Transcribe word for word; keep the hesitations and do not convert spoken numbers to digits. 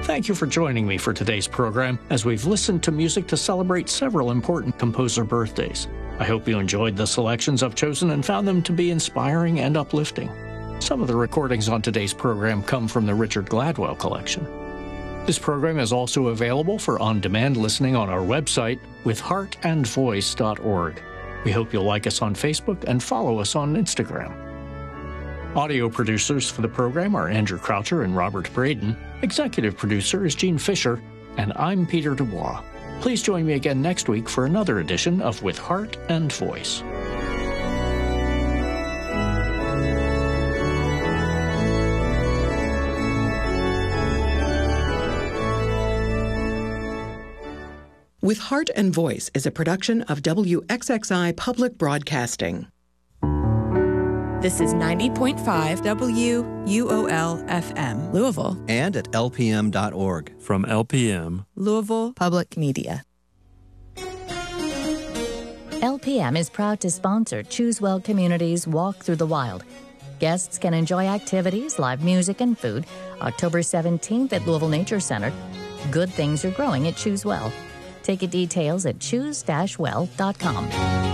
Thank you for joining me for today's program as we've listened to music to celebrate several important composer birthdays. I hope you enjoyed the selections I've chosen and found them to be inspiring and uplifting. Some of the recordings on today's program come from the Richard Gladwell collection. This program is also available for on-demand listening on our website, with heart and voice dot org. We hope you'll like us on Facebook and follow us on Instagram. Audio producers for the program are Andrew Croucher and Robert Braden. Executive producer is Gene Fisher, and I'm Peter Dubois. Please join me again next week for another edition of With Heart and Voice. With Heart and Voice is a production of W X X I Public Broadcasting. This is ninety point five W U O L F M, Louisville. And at L P M dot org. From L P M, Louisville Public Media. L P M is proud to sponsor Choose Well Communities Walk Through the Wild. Guests can enjoy activities, live music, and food October seventeenth at Louisville Nature Center. Good things are growing at Choose Well. Ticket details at choose well dot com.